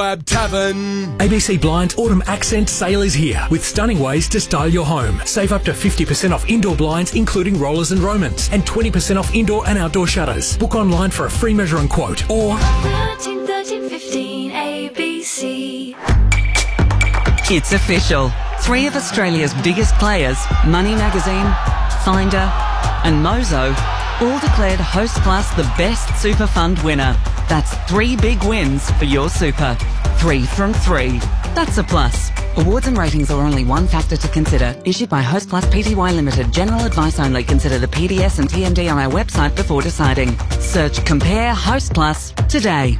Moab Tavern. ABC Blinds Autumn Accent Sale is here with stunning ways to style your home. Save up to 50% off indoor blinds, including rollers and Romans, and 20% off indoor and outdoor shutters. Book online for a free measure and quote, or 1315 ABC. It's official. 3 of Australia's biggest players, Money Magazine, Finder and Mozo, all declared Hostplus the best super fund winner. That's 3 big wins for your super. 3 from 3. That's a plus. Awards and ratings are only one factor to consider. Issued by Hostplus Pty Limited. General advice only. Consider the PDS and TMD on our website before deciding. Search Compare Hostplus today.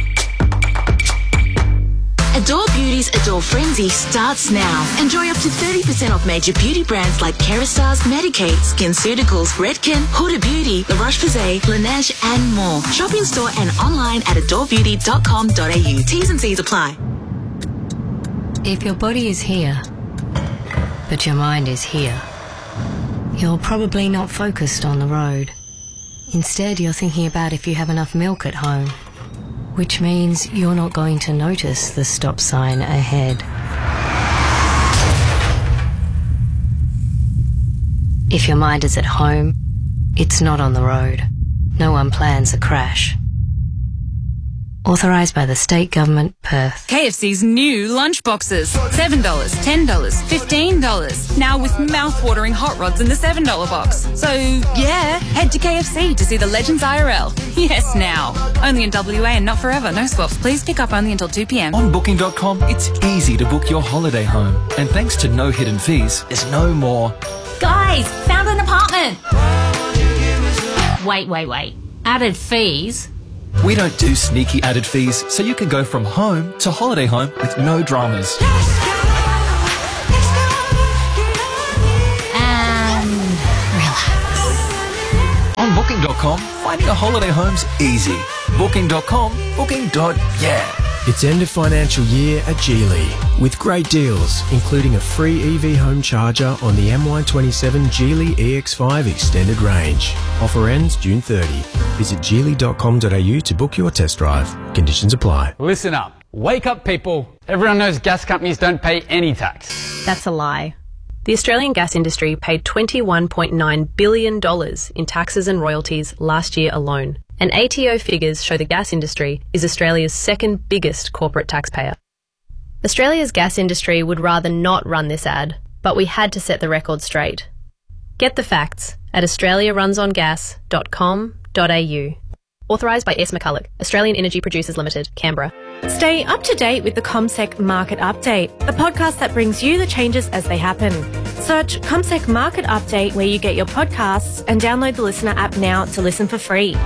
Adore Beauty's Adore Frenzy starts now. Enjoy up to 30% off major beauty brands like Kerastase, Medik8, SkinCeuticals, Redken, Huda Beauty, La Roche-Posay, Laneige and more. Shop in store and online at adorebeauty.com.au. T's and C's apply. If your body is here, but your mind is here, you're probably not focused on the road. Instead, you're thinking about if you have enough milk at home, which means you're not going to notice the stop sign ahead. If your mind is at home, it's not on the road. No one plans a crash. Authorised by the State Government, Perth. KFC's new lunchboxes. $7, $10, $15. Now with mouth-watering hot rods in the $7 box. So, yeah, head to KFC to see the Legends IRL. Yes, now. Only in WA and not forever. No swaps. Please pick up only until 2 p.m. On Booking.com, it's easy to book your holiday home. And thanks to no hidden fees, there's no more. Guys, found an apartment. Wait. Added fees? We don't do sneaky added fees, so you can go from home to holiday home with no dramas. And relax. On Booking.com, finding a holiday home's easy. Booking.com, booking.yeah. It's end of financial year at Geely with great deals, including a free EV home charger on the MY27 Geely EX5 extended range. Offer ends June 30. Visit geely.com.au to book your test drive. Conditions apply. Listen up. Wake up, people. Everyone knows gas companies don't pay any tax. That's a lie. The Australian gas industry paid $21.9 billion in taxes and royalties last year alone. And ATO figures show the gas industry is Australia's second biggest corporate taxpayer. Australia's gas industry would rather not run this ad, but we had to set the record straight. Get the facts at australiarunsongas.com.au. Authorised by S. McCulloch, Australian Energy Producers Limited, Canberra. Stay up to date with the CommSec Market Update, the podcast that brings you the changes as they happen. Search CommSec Market Update where you get your podcasts and download the Listener app now to listen for free.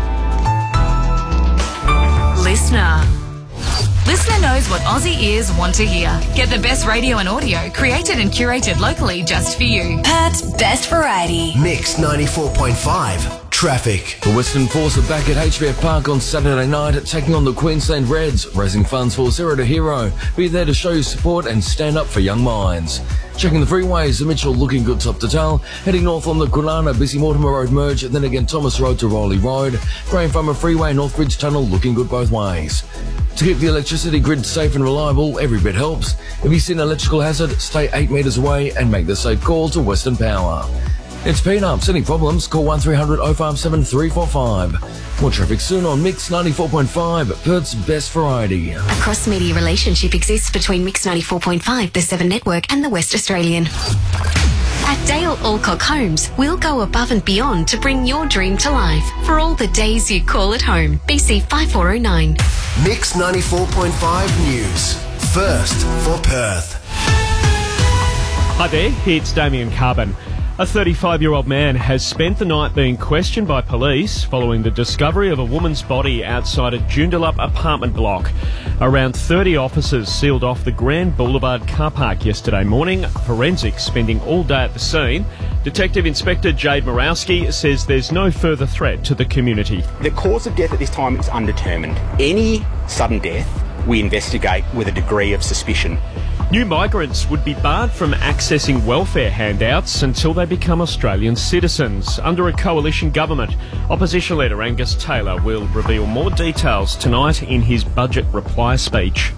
Listener. Listener knows what Aussie ears want to hear. Get the best radio and audio created and curated locally just for you. Perth's best variety. Mix 94.5. Traffic. The Western Force are back at HBF Park on Saturday night, taking on the Queensland Reds, raising funds for Zero to Hero. Be there to show your support and stand up for young minds. Checking the freeways, the Mitchell looking good top to tail. Heading north on the Kwinana, busy Mortimer Road merge, then again Thomas Road to Rowley Road. Graham Farmer Freeway, Northbridge Tunnel looking good both ways. To keep the electricity grid safe and reliable, every bit helps. If you see an electrical hazard, stay 8 metres away and make the safe call to Western Power. It's P-Ups. Any problems, call 1300 057 345. More traffic soon on Mix 94.5, Perth's best variety. A cross-media relationship exists between Mix 94.5, the 7 Network and the West Australian. At Dale Alcock Homes, we'll go above and beyond to bring your dream to life for all the days you call it home. BC 5409. Mix 94.5 News. First for Perth. Hi there, it's Damien Carbon. A 35-year-old man has spent the night being questioned by police following the discovery of a woman's body outside a Joondalup apartment block. Around 30 officers sealed off the Grand Boulevard car park yesterday morning, forensics spending all day at the scene. Detective Inspector Jade Morawski says there's no further threat to the community. The cause of death at this time is undetermined. Any sudden death we investigate with a degree of suspicion. New migrants would be barred from accessing welfare handouts until they become Australian citizens under a coalition government. Opposition leader Angus Taylor will reveal more details tonight in his budget reply speech.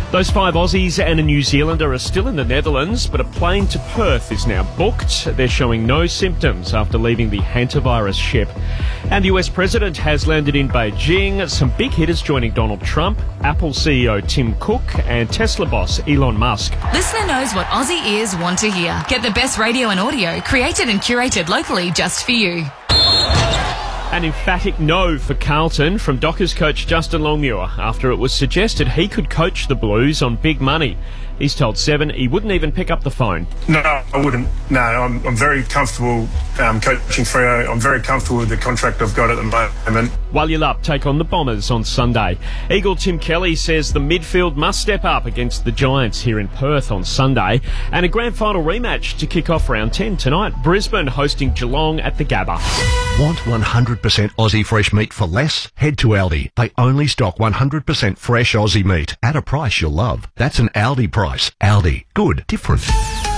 Those 5 Aussies and a New Zealander are still in the Netherlands, but a plane to Perth is now booked. They're showing no symptoms after leaving the hantavirus ship. And the US President has landed in Beijing. Some big hitters joining Donald Trump, Apple CEO Tim Cook and Tesla boss Elon Musk. Listener knows what Aussie ears want to hear. Get the best radio and audio created and curated locally just for you. An emphatic no for Carlton from Dockers coach Justin Longmuir after it was suggested he could coach the Blues on big money. He's told Seven he wouldn't even pick up the phone. No, I wouldn't. No, I'm very comfortable coaching Freo. I'm very comfortable with the contract I've got at the moment. Walyulup take on the Bombers on Sunday. Eagle Tim Kelly says the midfield must step up against the Giants here in Perth on Sunday. And a grand final rematch to kick off round 10 tonight. Brisbane hosting Geelong at the Gabba. Want 100% Aussie fresh meat for less? Head to Aldi. They only stock 100% fresh Aussie meat at a price you'll love. That's an Aldi price. Aldi. Good. Different.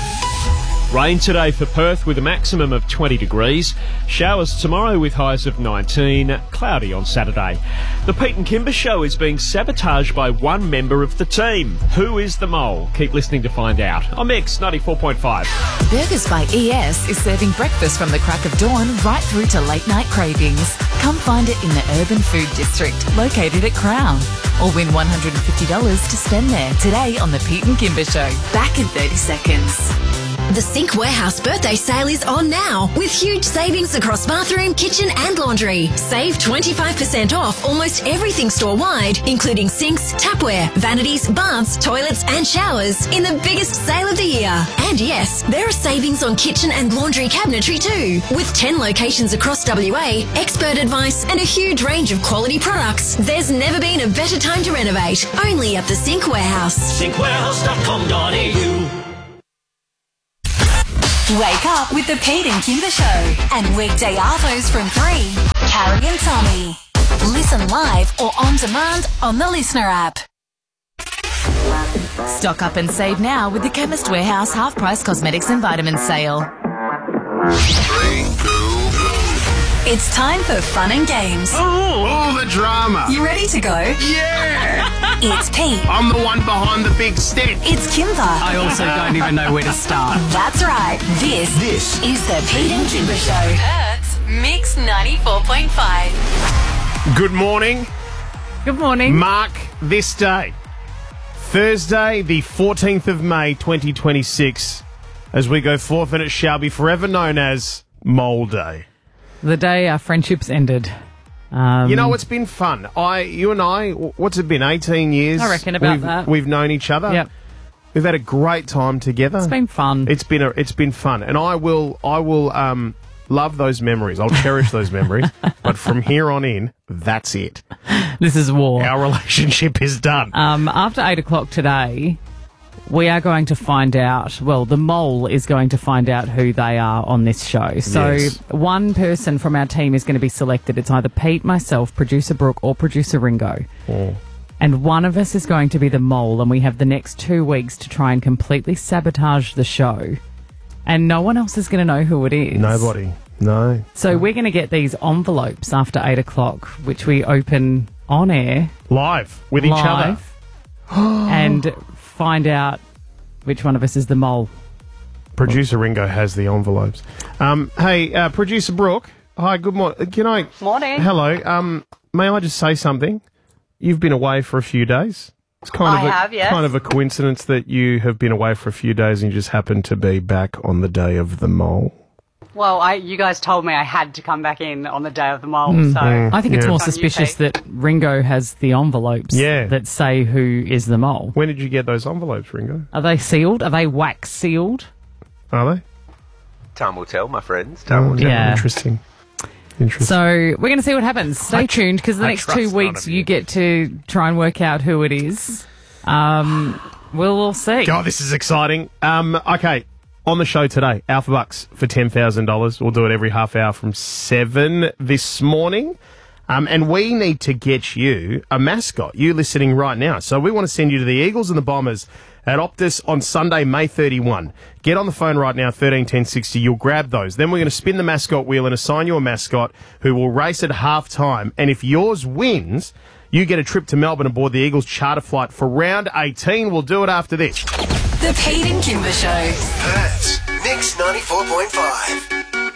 Rain today for Perth with a maximum of 20 degrees. Showers tomorrow with highs of 19. Cloudy on Saturday. The Pete and Kimber Show is being sabotaged by one member of the team. Who is the mole? Keep listening to find out. On Mix 94.5. Burgers by ES is serving breakfast from the crack of dawn right through to late night cravings. Come find it in the Urban Food District, located at Crown. Or win $150 to spend there today on the Pete and Kimber Show. Back in 30 seconds. The Sink Warehouse birthday sale is on now with huge savings across bathroom, kitchen and laundry. Save 25% off almost everything store-wide, including sinks, tapware, vanities, baths, toilets and showers in the biggest sale of the year. And yes, there are savings on kitchen and laundry cabinetry too. With 10 locations across WA, expert advice and a huge range of quality products, there's never been a better time to renovate. Only at the Sink Warehouse. Sinkwarehouse.com.au. Wake up with the Pete and Kimber Show. And weekday arvos from 3. Carrie and Tommy. Listen live or on demand on the Listener app. Stock up and save now with the Chemist Warehouse half-price cosmetics and vitamins sale. It's time for fun and games. Oh, all the drama. You ready to go? Yeah. It's Pete. I'm the one behind the big stick. It's Kimber. I also don't even know where to start. That's right. This is the Pete and Kimber Show. Perth's Mix 94.5. Good morning. Good morning. Mark this day, Thursday, the 14th of May, 2026, as we go forth, and it shall be forever known as Mole Day. The day our friendships ended. You know, it's been fun. You and I, what's it been, 18 years? I reckon about that. We've known each other. Yep. We've had a great time together. It's been fun. It's been fun, and I will love those memories. I'll cherish those memories. But from here on in, that's it. This is war. Our relationship is done. After 8 o'clock today, we are going to find out, well, the mole is going to find out who they are on this show. So one person from our team is going to be selected. It's either Pete, myself, producer Brooke, or producer Ringo. Oh. And one of us is going to be the mole, and we have the next 2 weeks to try and completely sabotage the show. And no one else is going to know who it is. Nobody. No. So we're going to get these envelopes after 8 o'clock, which we open on air. Live with each other. And find out which one of us is the mole. Producer Ringo has the envelopes. Hey, Producer Brooke. Hi, good morning. Morning. Hello. May I just say something? You've been away for a few days. It's kind of a coincidence that you have been away for a few days and you just happen to be back on the day of the mole. Well, you guys told me I had to come back in on the day of the mole, so... I think it's more suspicious that Ringo has the envelopes that say who is the mole. When did you get those envelopes, Ringo? Are they sealed? Are they wax sealed? Are they? Time will tell, my friends. Time will tell. Yeah. Interesting. So we're going to see what happens. Stay tuned, because the next 2 weeks you get to try and work out who it is. We'll see. God, this is exciting. Okay. On the show today, Alpha Bucks for $10,000. We'll do it every half hour from 7 this morning. And we need to get you a mascot, you listening right now. So we want to send you to the Eagles and the Bombers at Optus on Sunday, May 31. Get on the phone right now, 131060. You'll grab those. Then we're going to spin the mascot wheel and assign you a mascot who will race at half time. And if yours wins, you get a trip to Melbourne aboard the Eagles charter flight for round 18. We'll do it after this. The Pete and Kimber Show. Perth's Mix 94.5.